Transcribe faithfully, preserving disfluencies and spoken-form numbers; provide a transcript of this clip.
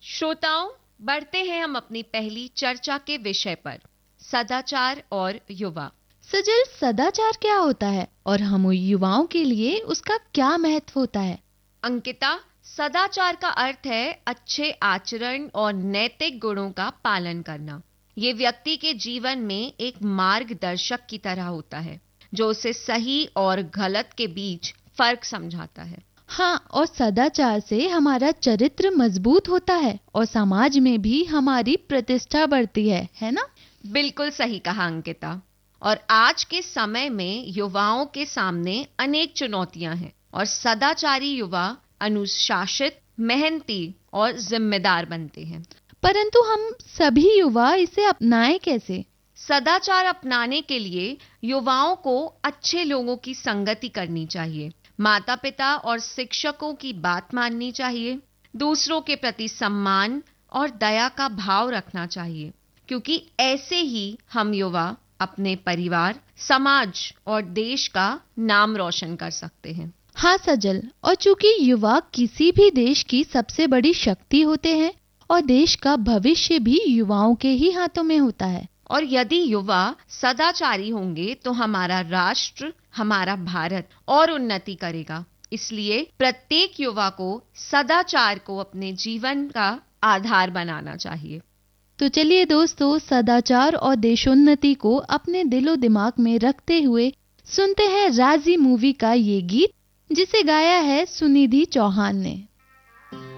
श्रोताओं, बढ़ते हैं हम अपनी पहली चर्चा के विषय पर, सदाचार और युवा। सजल, सदाचार क्या होता है और हम युवाओं के लिए उसका क्या महत्व होता है? अंकिता, सदाचार का अर्थ है अच्छे आचरण और नैतिक गुणों का पालन करना। ये व्यक्ति के जीवन में एक मार्गदर्शक की तरह होता है जो उसे सही और गलत के बीच फर्क समझाता है। हाँ, और सदाचार से हमारा चरित्र मजबूत होता है और समाज में भी हमारी प्रतिष्ठा बढ़ती है, है ना? बिल्कुल सही कहा अंकिता। और आज के समय में युवाओं के सामने अनेक चुनौतियां हैं और सदाचारी युवा अनुशासित, मेहनती और जिम्मेदार बनते हैं। परंतु हम सभी युवा इसे अपनाएं कैसे? सदाचार अपनाने के लिए युवाओं को अच्छे लोगों की संगति करनी चाहिए, माता पिता और शिक्षकों की बात माननी चाहिए, दूसरों के प्रति सम्मान और दया का भाव रखना चाहिए, क्योंकि ऐसे ही हम युवा अपने परिवार, समाज और देश का नाम रोशन कर सकते हैं। हाँ सजल, और चूंकि युवा किसी भी देश की सबसे बड़ी शक्ति होते हैं और देश का भविष्य भी युवाओं के ही हाथों में होता है। और यदि युवा सदाचारी होंगे तो हमारा राष्ट्र, हमारा भारत और उन्नति करेगा। इसलिए प्रत्येक युवा को सदाचार को अपने जीवन का आधार बनाना चाहिए। तो चलिए दोस्तों, सदाचार और देशोन्नति को अपने दिलो दिमाग में रखते हुए सुनते हैं राजी मूवी का ये गीत, जिसे गाया है सुनिधि चौहान ने।